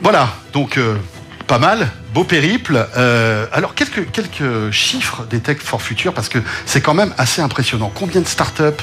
Voilà, donc pas mal, beau périple. Alors quelques chiffres des Tech for Future, parce que c'est quand même assez impressionnant. Combien de startups,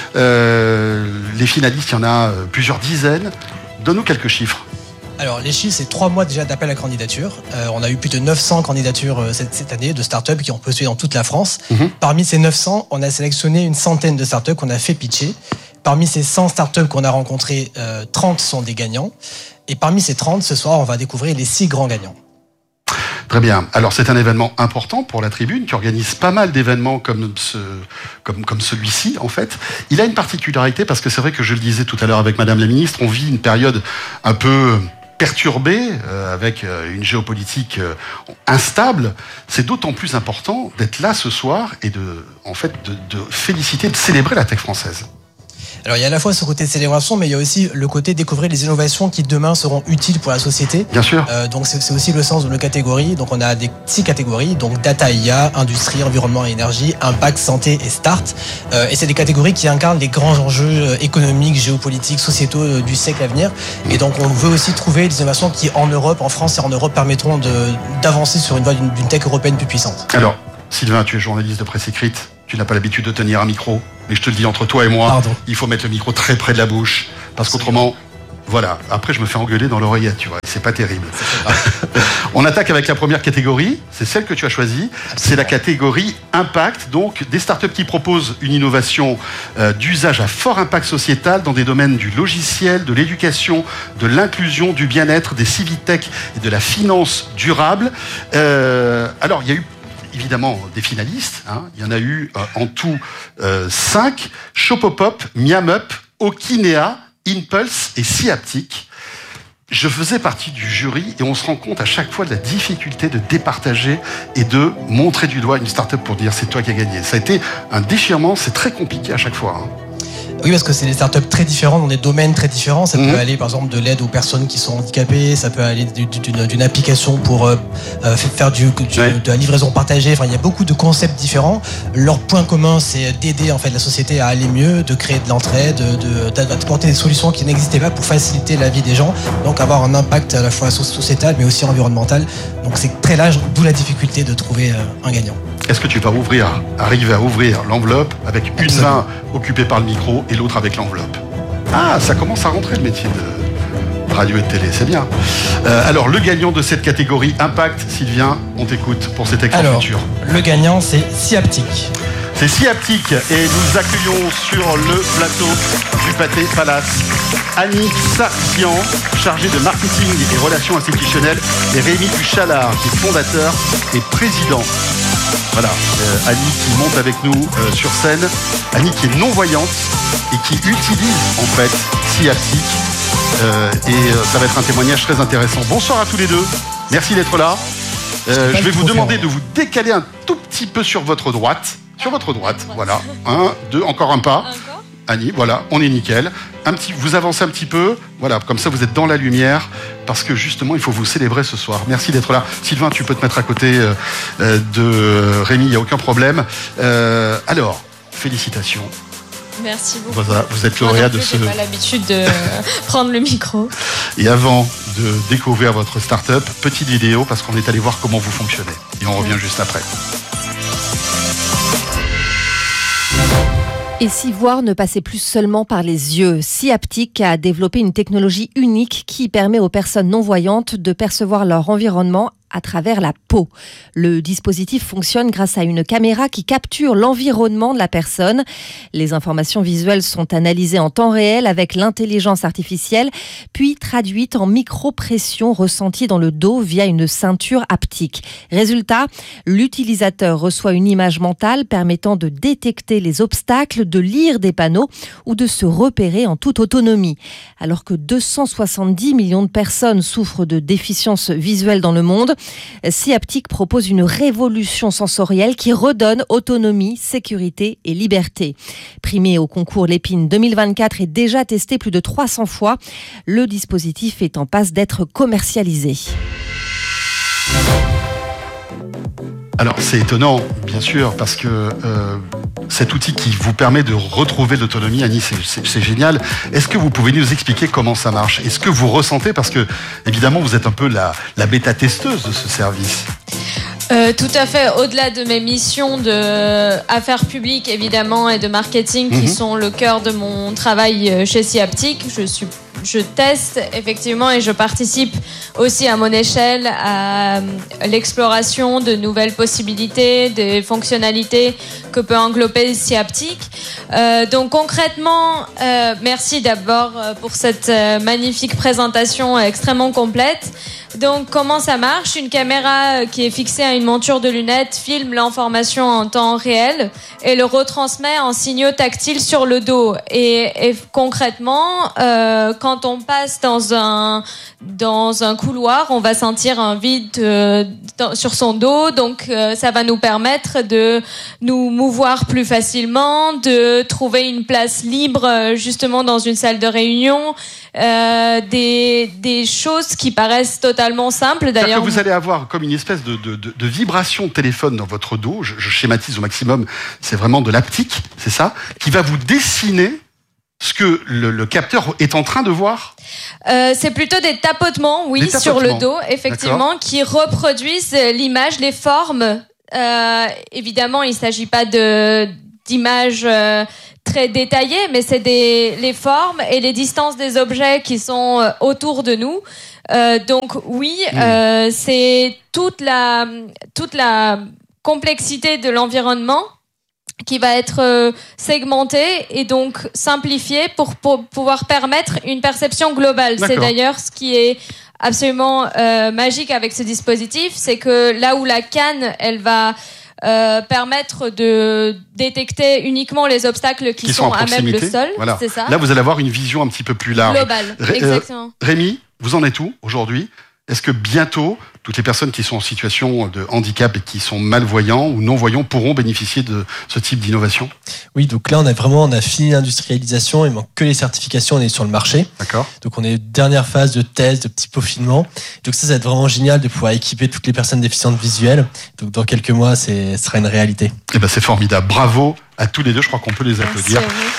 les finalistes, il y en a plusieurs dizaines. Donne-nous quelques chiffres. Alors les chiffres, c'est 3 mois déjà d'appel à candidature. On a eu plus de 900 candidatures cette année de startups qui ont postulé dans toute la France. Parmi ces 900, on a sélectionné une centaine de startups qu'on a fait pitcher. Parmi ces 100 startups qu'on a rencontrées, 30 sont des gagnants. Et parmi ces 30, ce soir, on va découvrir les 6 grands gagnants. Très bien. Alors c'est un événement important pour la Tribune qui organise pas mal d'événements comme celui-ci en fait. Il a une particularité parce que c'est vrai que je le disais tout à l'heure avec Madame la Ministre, on vit une période un peu perturbée avec une géopolitique instable. C'est d'autant plus important d'être là ce soir et de féliciter, de célébrer la tech française. Alors il y a à la fois ce côté célébration, mais il y a aussi le côté découvrir les innovations qui demain seront utiles pour la société. Bien sûr. Donc c'est aussi le sens de nos catégories. Donc on a 6 catégories, donc data IA, industrie, environnement et énergie, impact, santé et start. Et c'est des catégories qui incarnent les grands enjeux économiques, géopolitiques, sociétaux du siècle à venir. Et donc on veut aussi trouver des innovations qui en Europe, en France et en Europe permettront d'avancer sur une voie d'une tech européenne plus puissante. Alors Sylvain, tu es journaliste de presse écrite. Tu n'as pas l'habitude de tenir un micro, mais je te le dis entre toi et moi, Pardon. Il faut mettre le micro très près de la bouche, parce qu'autrement, voilà, après je me fais engueuler dans l'oreillette, tu vois, c'est pas terrible. On attaque avec la première catégorie, c'est celle que tu as choisie, c'est la catégorie impact, donc des startups qui proposent une innovation d'usage à fort impact sociétal dans des domaines du logiciel, de l'éducation, de l'inclusion, du bien-être, des civitech et de la finance durable. Alors, il y a eu évidemment des finalistes, il y en a eu en tout 5, Shopopop, Miamup, Okinea, Impulse et Siaptic. Je faisais partie du jury et on se rend compte à chaque fois de la difficulté de départager et de montrer du doigt une start-up pour dire c'est toi qui as gagné. Ça a été un déchirement, c'est très compliqué à chaque fois. Oui, parce que c'est des startups très différentes, dans des domaines très différents. Ça peut aller, par exemple, de l'aide aux personnes qui sont handicapées, ça peut aller d'une application pour faire de la livraison partagée. Enfin, il y a beaucoup de concepts différents. Leur point commun, c'est d'aider en fait la société à aller mieux, de créer de l'entraide, d'apporter des solutions qui n'existaient pas pour faciliter la vie des gens. Donc, avoir un impact à la fois sociétal, mais aussi environnemental. Donc, c'est très large, d'où la difficulté de trouver un gagnant. Est-ce que tu vas arriver à ouvrir l'enveloppe avec une main occupée par le micro et l'autre avec l'enveloppe? Ah, ça commence à rentrer le métier de radio et de télé, c'est bien. Alors, le gagnant de cette catégorie Impact, Sylvain, on t'écoute pour cette Tech for Future. Le gagnant, c'est Siaptic. C'est Siaptic et nous accueillons sur le plateau du Pâté Palace Annick Sarkian, chargée de marketing et relations institutionnelles, et Rémi Duchalard, qui est fondateur et président. Voilà, Annie qui monte avec nous sur scène, Annie qui est non-voyante et qui utilise en fait Siaptic et ça va être un témoignage très intéressant. Bonsoir à tous les deux, merci d'être là. Je vais vous demander de vous décaler un tout petit peu sur votre droite, voilà, 1, 2, encore un pas. Annie, voilà, on est nickel. Vous avancez un petit peu, voilà, comme ça vous êtes dans la lumière, parce que justement, il faut vous célébrer ce soir. Merci d'être là. Sylvain, tu peux te mettre à côté de Rémi, il n'y a aucun problème. Alors, félicitations. Merci beaucoup. Voilà, vous êtes lauréat de ce... J'ai pas l'habitude de prendre le micro. Et avant de découvrir votre start-up, petite vidéo, parce qu'on est allé voir comment vous fonctionnez. Et on revient juste après. Et si voir ne passait plus seulement par les yeux, Siaptic a développé une technologie unique qui permet aux personnes non-voyantes de percevoir leur environnement à travers la peau. Le dispositif fonctionne grâce à une caméra qui capture l'environnement de la personne. Les informations visuelles sont analysées en temps réel avec l'intelligence artificielle, puis traduites en micropression ressentie dans le dos via une ceinture haptique. Résultat, l'utilisateur reçoit une image mentale permettant de détecter les obstacles, de lire des panneaux ou de se repérer en toute autonomie. Alors que 270 millions de personnes souffrent de déficience visuelle dans le monde, Siaptic propose une révolution sensorielle qui redonne autonomie, sécurité et liberté. Primé au concours Lépine 2024 et déjà testé plus de 300 fois, le dispositif est en passe d'être commercialisé. Alors c'est étonnant, bien sûr, parce que cet outil qui vous permet de retrouver l'autonomie. Annie, c'est génial. Est-ce que vous pouvez nous expliquer comment ça marche? Est-ce que vous ressentez, parce que évidemment vous êtes un peu la bêta-testeuse de ce service? Tout à fait. Au-delà de mes missions d'affaires publiques, évidemment, et de marketing, qui sont le cœur de mon travail chez Siaptic, je teste effectivement et je participe aussi à mon échelle à l'exploration de nouvelles possibilités, des fonctionnalités que peut englober Siaptic. Donc concrètement, merci d'abord pour cette magnifique présentation extrêmement complète. Donc comment ça marche? Une caméra qui est fixée à une monture de lunettes filme l'information en temps réel et le retransmet en signaux tactiles sur le dos. Et concrètement, quand on passe dans un couloir, on va sentir un vide sur son dos. Donc ça va nous permettre de nous mouvoir plus facilement, de trouver une place libre justement dans une salle de réunion. Des choses qui paraissent totalement simples. D'ailleurs, que vous allez avoir comme une espèce de vibration de téléphone dans votre dos. Je schématise au maximum. C'est vraiment de l'haptique, c'est ça, qui va vous dessiner ce que le capteur est en train de voir. C'est plutôt des tapotements, oui, sur le dos, effectivement, qui reproduisent l'image, les formes. Évidemment, il ne s'agit pas d'images très détaillées, mais c'est les formes et les distances des objets qui sont autour de nous. Donc oui, c'est toute la complexité de l'environnement qui va être segmentée et donc simplifiée pour pouvoir permettre une perception globale. D'accord. C'est d'ailleurs ce qui est absolument magique avec ce dispositif, c'est que là où la canne, elle va permettre de détecter uniquement les obstacles qui sont à même le sol. Voilà. C'est ça. Là, vous allez avoir une vision un petit peu plus large. Globale, exactement. Rémi, vous en êtes où aujourd'hui? Est-ce que bientôt, toutes les personnes qui sont en situation de handicap et qui sont malvoyants ou non-voyants pourront bénéficier de ce type d'innovation? Oui, donc là, on a fini l'industrialisation, il manque que les certifications, on est sur le marché. D'accord. Donc on est dernière phase de test, de petit peaufinement. Donc ça va être vraiment génial de pouvoir équiper toutes les personnes déficientes visuelles. Donc dans quelques mois, ce sera une réalité. Eh ben, c'est formidable. Bravo à tous les deux. Je crois qu'on peut les applaudir.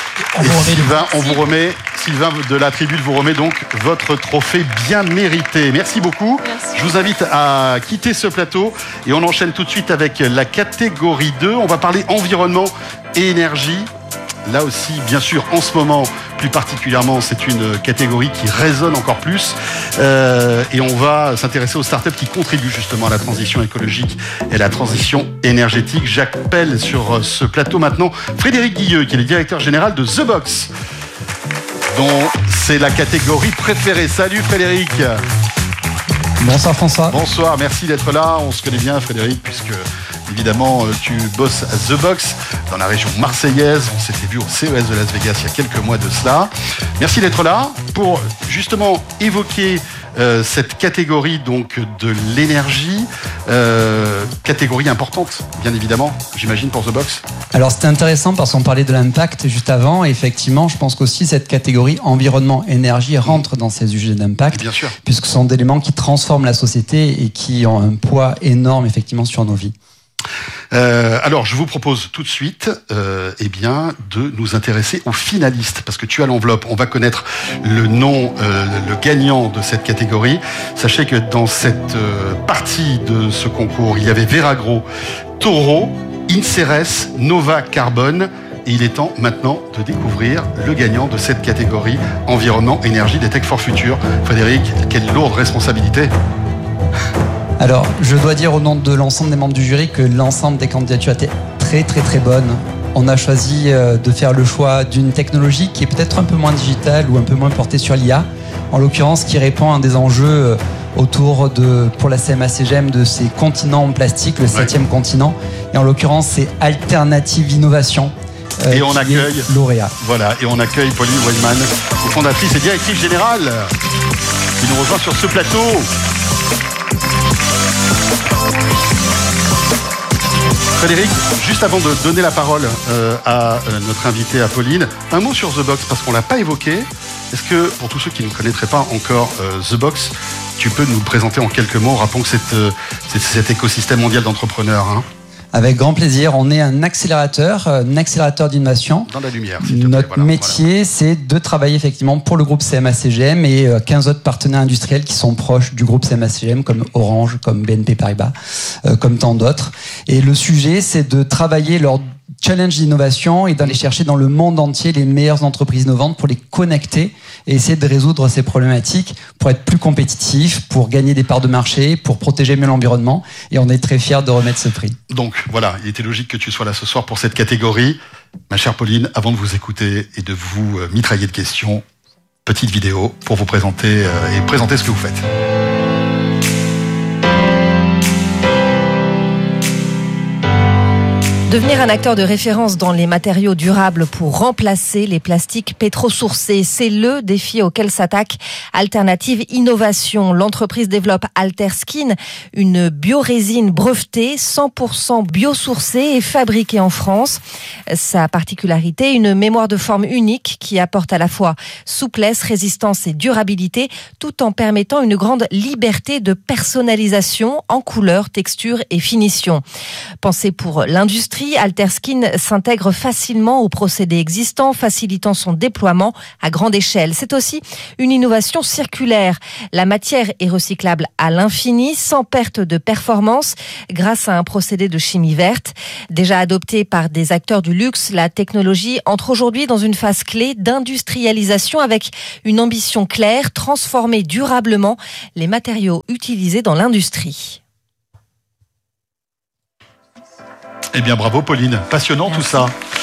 Sylvain de la Tribune vous remet donc votre trophée bien mérité. Merci beaucoup. Merci. Je vous invite à quitter ce plateau et on enchaîne tout de suite avec la catégorie 2. On va parler environnement et énergie. Là aussi, bien sûr, en ce moment, plus particulièrement, c'est une catégorie qui résonne encore plus. Et on va s'intéresser aux startups qui contribuent justement à la transition écologique et à la transition énergétique. J'appelle sur ce plateau maintenant Frédéric Guilleux, qui est le directeur général de The Box, dont c'est la catégorie préférée. Salut Frédéric. Bonsoir François. Bonsoir, merci d'être là. On se connaît bien Frédéric, puisque évidemment tu bosses à The Box dans la région marseillaise. On s'était vu au CES de Las Vegas il y a quelques mois de cela. Merci d'être là pour justement évoquer cette catégorie donc de l'énergie, catégorie importante bien évidemment, j'imagine, pour The Box. Alors c'était intéressant parce qu'on parlait de l'impact juste avant et effectivement je pense qu'aussi cette catégorie environnement énergie rentre dans ces sujets d'impact. Bien sûr. Puisque ce sont des éléments qui transforment la société et qui ont un poids énorme effectivement sur nos vies. Alors, je vous propose tout de suite de nous intéresser aux finalistes, parce que tu as l'enveloppe. On va connaître le nom, le gagnant de cette catégorie. Sachez que dans cette partie de ce concours, il y avait Veragro, Toro, Inceres, Nova Carbone. Et il est temps maintenant de découvrir le gagnant de cette catégorie environnement, énergie des Tech for Future. Frédéric, quelle lourde responsabilité! Alors, je dois dire au nom de l'ensemble des membres du jury que l'ensemble des candidatures étaient très très très bonnes. On a choisi de faire le choix d'une technologie qui est peut-être un peu moins digitale ou un peu moins portée sur l'IA, en l'occurrence qui répond à des enjeux autour pour la CMA-CGM de ces continents en plastique, le 7e continent. Et en l'occurrence, c'est Alternative Innovation. Et on accueille lauréat. Voilà, et on accueille Pauline Weinmann, fondatrice et directrice générale, qui nous rejoint sur ce plateau. Frédéric, juste avant de donner la parole à notre invitée, à Pauline, un mot sur The Box, parce qu'on ne l'a pas évoqué. Est-ce que, pour tous ceux qui ne connaîtraient pas encore The Box, tu peux nous présenter en quelques mots, rappelons que c'est cet écosystème mondial d'entrepreneurs, hein? Avec grand plaisir. On est un accélérateur d'innovation. Dans la lumière, s'il te plaît. Notre métier, c'est de travailler effectivement pour le groupe CMA-CGM et 15 autres partenaires industriels qui sont proches du groupe CMA-CGM, comme Orange, comme BNP Paribas, comme tant d'autres. Et le sujet, c'est de travailler leur challenge d'innovation et d'aller chercher dans le monde entier les meilleures entreprises innovantes pour les connecter et essayer de résoudre ces problématiques pour être plus compétitifs, pour gagner des parts de marché, pour protéger mieux l'environnement. Et on est très fiers de remettre ce prix. Donc voilà, il était logique que tu sois là ce soir pour cette catégorie. Ma chère Pauline, avant de vous écouter et de vous mitrailler de questions, petite vidéo pour vous présenter et présenter ce que vous faites. Devenir un acteur de référence dans les matériaux durables pour remplacer les plastiques pétrosourcés, c'est le défi auquel s'attaque Alternative Innovation. L'entreprise développe Alterskin, une biorésine brevetée, 100% biosourcée et fabriquée en France. Sa particularité, une mémoire de forme unique qui apporte à la fois souplesse, résistance et durabilité, tout en permettant une grande liberté de personnalisation en couleur, texture et finition. Pensé pour l'industrie, Alterskin s'intègre facilement aux procédés existants, facilitant son déploiement à grande échelle. C'est aussi une innovation circulaire. La matière est recyclable à l'infini, sans perte de performance, grâce à un procédé de chimie verte. Déjà adoptée par des acteurs du luxe, la technologie entre aujourd'hui dans une phase clé d'industrialisation avec une ambition claire, transformer durablement les matériaux utilisés dans l'industrie. Eh bien, bravo Pauline. Passionnant. Merci. Tout ça.